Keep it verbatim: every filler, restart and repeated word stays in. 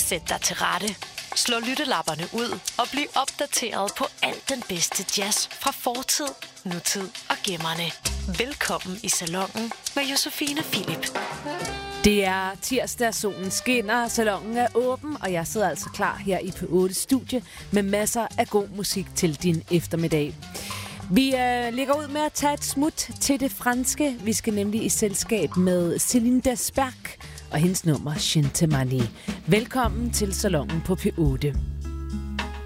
Sæt dig til rette. Slå lyttelapperne ud og bliv opdateret på alt den bedste jazz fra fortid, nutid og gemmerne. Velkommen i salonen med Josefine Philip. Det er tirsdag, solen skinner, salonen er åben, og jeg sidder altså klar her i P otte Studie med masser af god musik til din eftermiddag. Vi øh, ligger ud med at tage et smut til det franske. Vi skal nemlig i selskab med Céline Desperc og hendes nummer Chintemani. Velkommen til salonen på P otte.